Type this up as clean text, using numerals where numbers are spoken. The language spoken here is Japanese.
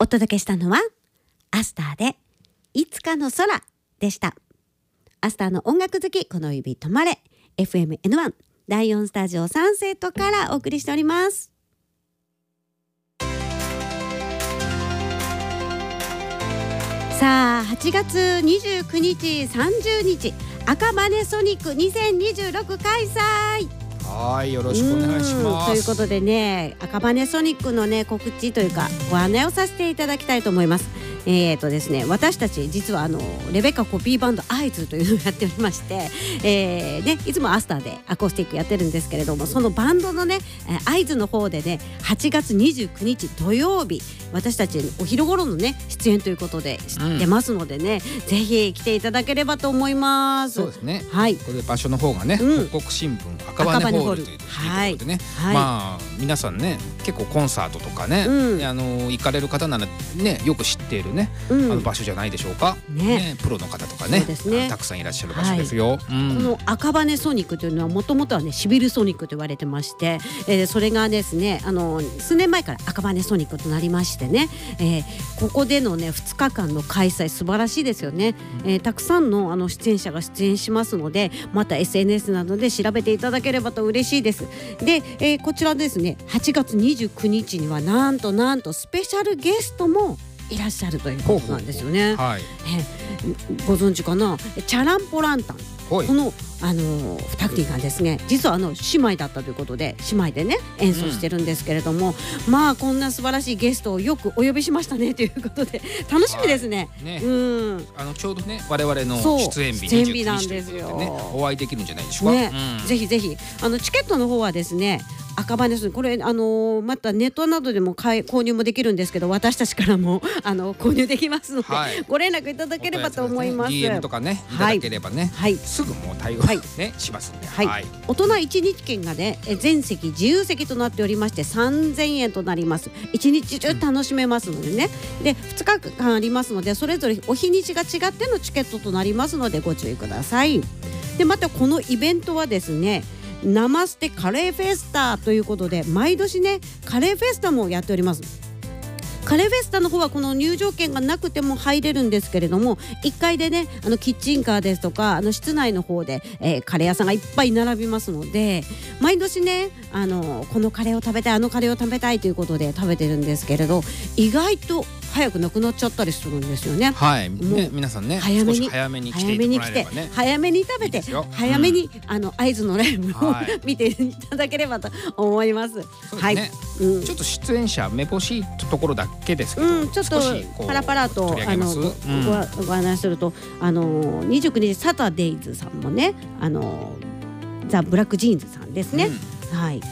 お届けしたのはアスターでいつかの空でした。アスターの音楽好き、この指止まれ FMN1 第4スタジオサンセットからお送りしております。さあ8月29日30日赤羽ソニック2026開催。 はい、よろしくお願いします。 ということでね、赤羽ソニックのね告知というかご案内をさせていただきたいと思います。ですね、私たち実はレベッカコピーバンドアイズというのをやっておりまして、ね、いつもアスターでアコースティックやってるんですけれども、そのバンドのねアイズの方でね8月29日土曜日私たちお昼頃のね出演ということで出ますのでね、ぜひ来ていただければと思います。 そうですね、 はい、 これ場所の方がね、北国新聞赤羽ホールというところでね、まあ皆さんね結構コンサートとかね、行かれる方ならねよく知っているね、場所じゃないでしょうか、ね、プロの方とかねたくさんいらっしゃる場所ですよ。 この赤羽ソニックというのはもともとはねシビルソニックと言われてまして、それがですね数年前から赤羽ソニックとなりましてね、ここでのね2日間の開催素晴らしいですよね。たくさんの出演者が出演しますので、また SNS などで調べていただければと嬉しいです。で、こちらですね8月29日にはなんとスペシャルゲストもいらっしゃるということなんですよね。ご存知かな、チャランポランタン、この2人がですね実は姉妹だったということで姉妹でね演奏してるんですけれども、まあこんな素晴らしいゲストをよくお呼びしましたねということで楽しみですね。 ちょうどね我々の出演日なんですよ。 お会いできるんじゃないでしょうか。 ぜひぜひチケットの方はですね赤羽です。これまたネットなどでも購入もできるんですけど、私たちからも購入できますので、ご連絡いただければと思います。 DM とかねいただければね、すぐもう対応ねしますんで。 大人1日券がね全席自由席となっておりまして3000円となります。1日中楽しめますのでね、で2日間ありますのでそれぞれお日にちが違ってのチケットとなりますのでご注意ください。でまたこのイベントはですねナマステカレーフェスタということで毎年ねカレーフェスタもやっております。カレーフェスタの方はこの入場券がなくても入れるんですけれども、1階でねキッチンカーですとか室内の方で、カレー屋さんがいっぱい並びますので、毎年ねこのカレーを食べたいカレーを食べたいということで食べてるんですけれど、意外と早くなくなっちゃったりするんですよね。もう皆さんね早めに来て早めに食べて早めに合図のライブを見ていただければと思います。 ちょっと出演者めぼしいところだけですけど、 ちょっとパラパラとご案内すると29日サタデイズさんもねザ・ブラックジーンズさんですね。